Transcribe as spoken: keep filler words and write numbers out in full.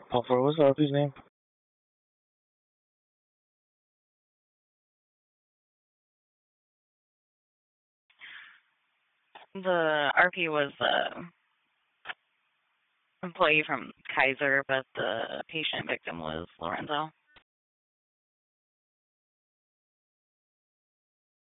Paul Ford, what's the R P's name? The R P was a employee from Kaiser, but the patient victim was Lorenzo.